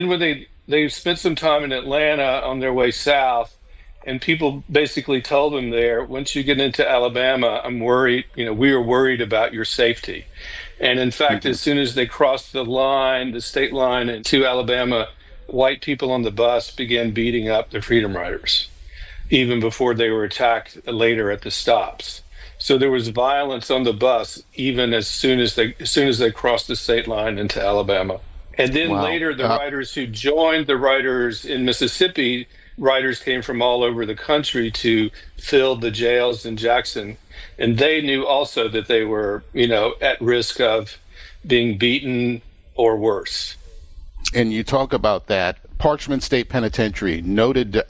when they spent some time in Atlanta on their way south, and people basically told them there, once you get into Alabama, I'm worried, we are worried about your safety. And in fact, Hmm. as soon as they crossed the line, the state line into Alabama, white people on the bus began beating up the Freedom Riders, even before they were attacked later at the stops. So there was violence on the bus even as soon as they crossed the state line into Alabama. And then Wow. later, the writers who joined the writers in Mississippi, writers came from all over the country to fill the jails in Jackson. And they knew also that they were, at risk of being beaten or worse. And you talk about that. Parchman State Penitentiary, noted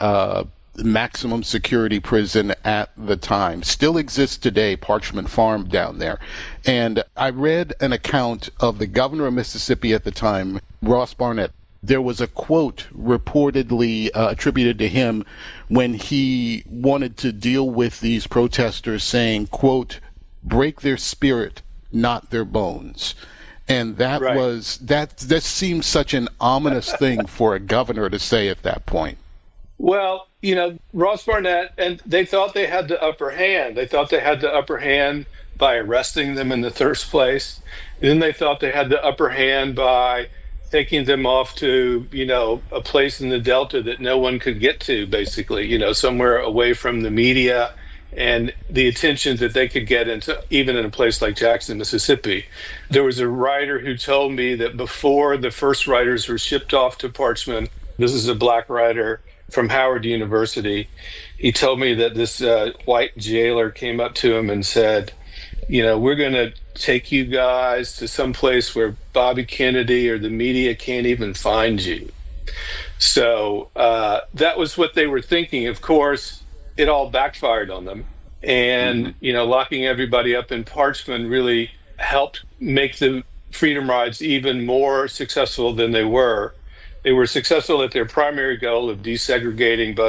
maximum security prison at the time, still exists today, Parchman Farm down there. And I read an account of the governor of Mississippi at the time, Ross Barnett. There was a quote reportedly attributed to him when he wanted to deal with these protesters, saying, quote, break their spirit, not their bones. And Right. that seems such an ominous thing for a governor to say at that point. Well, Ross Barnett, and they thought they had the upper hand. They thought they had the upper hand by arresting them in the first place. And then they thought they had the upper hand by taking them off to, a place in the Delta that no one could get to, basically, somewhere away from the media and the attention that they could get into, even in a place like Jackson, Mississippi. There was a writer who told me that before the first writers were shipped off to Parchman, this is a black writer from Howard University. He told me that this white jailer came up to him and said, we're going to take you guys to some place where Bobby Kennedy or the media can't even find you. So that was what they were thinking. Of course, it all backfired on them. Hmm. And, locking everybody up in Parchman really helped make the Freedom Rides even more successful than they were. They were successful at their primary goal of desegregating bus